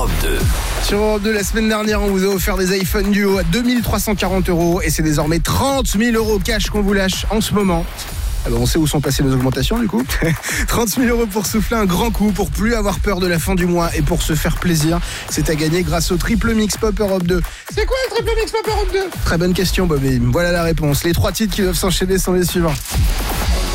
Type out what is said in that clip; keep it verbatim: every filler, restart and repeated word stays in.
Europe deux. Sur Europe deux, la semaine dernière, on vous a offert des iPhone Duo à deux mille trois cent quarante euros et c'est désormais trente mille euros cash qu'on vous lâche en ce moment. Alors on sait où sont passées nos augmentations du coup. trente mille euros pour souffler un grand coup, pour plus avoir peur de la fin du mois et pour se faire plaisir. C'est à gagner grâce au triple mix Pop Europe deux. C'est quoi le triple mix Pop Europe deux ? Très bonne question Bobby, voilà la réponse. Les trois titres qui doivent s'enchaîner sont les suivants.